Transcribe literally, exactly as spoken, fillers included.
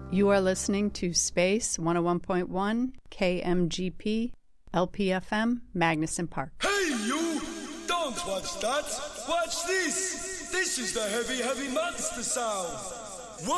You are listening to Space one oh one point one, K M G P, L P F M, Magnuson Park. Hey, you! Don't watch that! Watch this! This is the Heavy Heavy Monster sound!